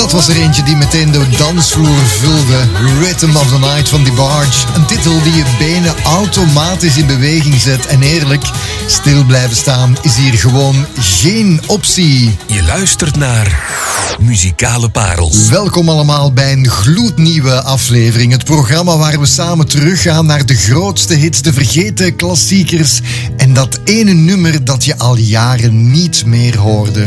Dat was er eentje die meteen de dansvloer vulde. Rhythm of the Night van DeBarge. Een titel die je benen automatisch in beweging zet. En eerlijk, stil blijven staan is hier gewoon geen optie. Je luistert naar Muzikale Parels. Welkom allemaal bij een gloednieuwe aflevering. Het programma waar we samen teruggaan naar de grootste hits, de vergeten klassiekers. En dat ene nummer dat je al jaren niet meer hoorde.